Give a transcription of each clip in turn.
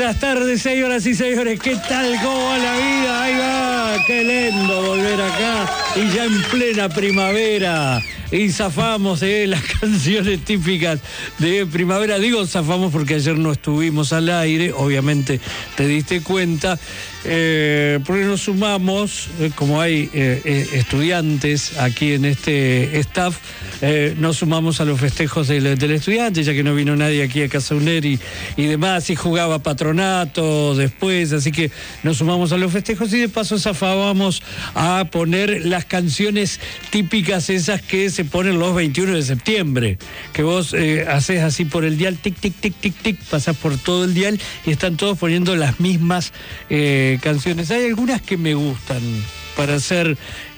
Buenas tardes, señoras y señores. ¿Qué tal? ¿Cómo va la vida? Ahí va. Qué lindo volver acá. Y ya en plena primavera. Y zafamos las canciones típicas de primavera. Digo zafamos porque ayer no estuvimos al aire. Obviamente te diste cuenta. Porque nos sumamos, como hay estudiantes aquí en este staff, nos sumamos a los festejos del estudiante, ya que no vino nadie aquí a Casa UNER y demás, y jugaba Patronato después, así que nos sumamos a los festejos y de paso zafábamos a poner las canciones típicas esas que se ponen los 21 de septiembre, que vos haces así por el dial, tic, tic, tic, tic, tic, pasás por todo el dial y están todos poniendo las mismas canciones. Hay algunas que me gustan, para ser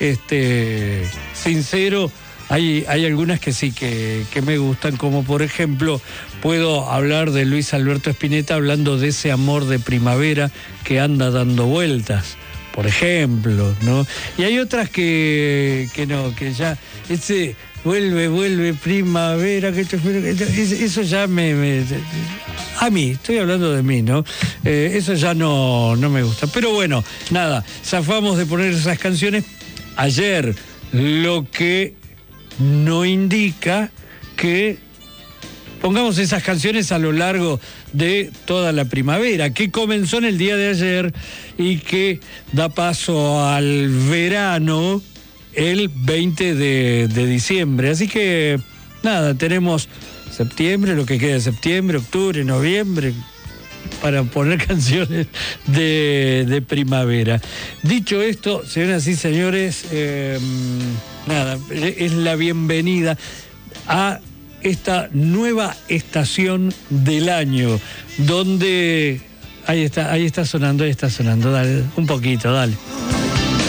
sincero. Hay algunas que sí que me gustan, como por ejemplo puedo hablar de Luis Alberto Spinetta hablando de ese amor de primavera que anda dando vueltas, por ejemplo, ¿no? Y hay otras que no, que ya ese vuelve primavera, que eso ya a mí, estoy hablando de mí, ¿no? Eso ya no me gusta. Pero bueno, nada, zafamos de poner esas canciones ayer, lo que no indica que pongamos esas canciones a lo largo de toda la primavera, que comenzó en el día de ayer y que da paso al verano el 20 de diciembre. Así que, nada, tenemos septiembre, lo que queda de septiembre, octubre, noviembre, para poner canciones de primavera. Dicho esto, señoras y señores, nada, es la bienvenida a esta nueva estación del año, donde ahí está sonando, dale, un poquito, dale.